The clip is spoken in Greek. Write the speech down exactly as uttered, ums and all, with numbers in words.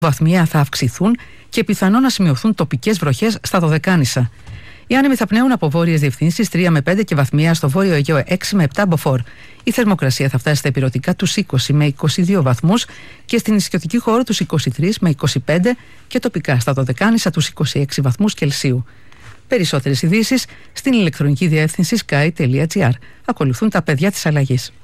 βαθμία θα αυξηθούν και πιθανόν να σημειωθούν τοπικές βροχές στα Δωδεκάνησα. Οι άνεμοι θα πνέουν από βόρειες διευθύνσεις τρία με πέντε και βαθμία στο βόρειο Αιγαίο έξι με επτά μποφόρ. Η θερμοκρασία θα φτάσει στα ηπειρωτικά τους είκοσι με είκοσι δύο βαθμούς και στην νησιωτική χώρα τους είκοσι τρία με είκοσι πέντε και τοπικά στα Δωδεκάνησα τους είκοσι έξι βαθμούς Κελσίου. Περισσότερες ειδήσεις στην ηλεκτρονική διεύθυνση sky τελεία gr. Ακολουθούν τα παιδιά της αλλαγής.